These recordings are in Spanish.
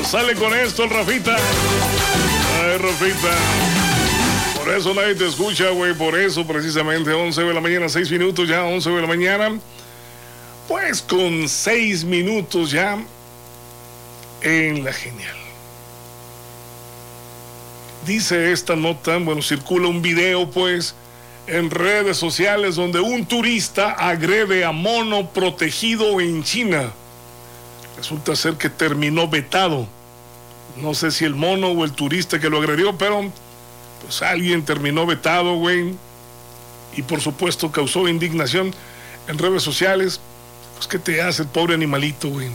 Sale con esto el Rafita. Ay, Rafita. Por eso nadie te escucha, güey. Por eso, precisamente, 11 de la mañana, 6 minutos ya, 11 de la mañana. Pues con 6 minutos ya en La Genial. Dice esta nota, bueno, circula un video, pues, en redes sociales donde un turista agrede a mono protegido en China. Resulta ser que terminó vetado. No sé si el mono o el turista que lo agredió, pero pues alguien terminó vetado, güey. Y por supuesto causó indignación en redes sociales. Pues, ¿qué te hace el pobre animalito, güey?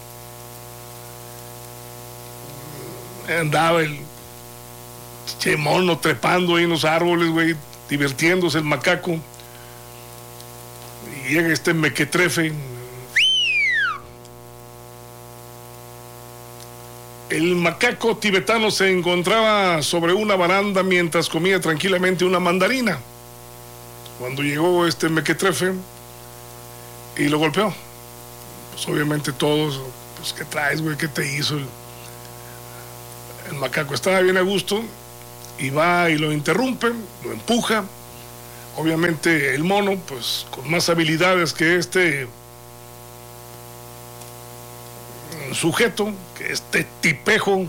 Andaba el mono trepando ahí en los árboles, güey, divirtiéndose el macaco. Y llega este mequetrefe. El macaco tibetano se encontraba sobre una baranda mientras comía tranquilamente una mandarina. Cuando llegó este mequetrefe y lo golpeó. Pues obviamente todos, pues, ¿qué traes, güey? ¿Qué te hizo? El macaco estaba bien a gusto y va y lo interrumpe, lo empuja. Obviamente el mono, pues con más habilidades que este sujeto, que este tipejo,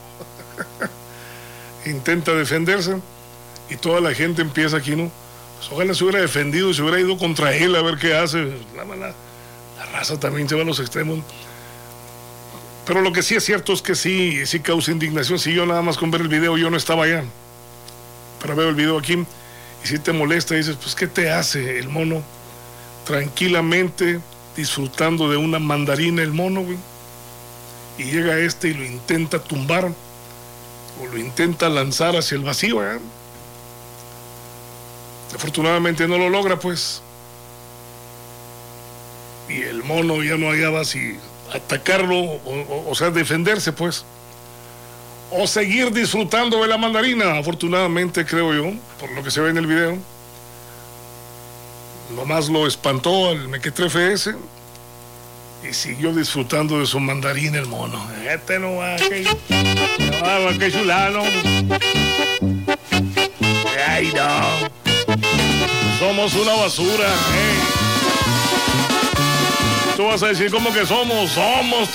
intenta defenderse y toda la gente empieza aquí, ¿no? Pues ojalá se hubiera defendido, se hubiera ido contra él a ver qué hace. La raza también se va a los extremos. Pero lo que sí es cierto es que sí causa indignación. Si yo nada más con ver el video, yo no estaba allá, pero veo el video aquí y si te molesta, dices, pues ¿qué te hace el mono? Tranquilamente disfrutando de una mandarina el mono, güey. Y llega este y lo intenta tumbar o lo intenta lanzar hacia el vacío, ¿eh? Afortunadamente no lo logra, pues. Y el mono ya no hallaba si atacarlo o sea, defenderse, pues, o seguir disfrutando de la mandarina. Afortunadamente, creo yo, por lo que se ve en el video, nomás lo espantó al mequetrefe ese y siguió disfrutando de su mandarina el mono. Este no va, que chulano. Ay, no. Somos una basura, Tú vas a decir, ¿cómo que somos? Somos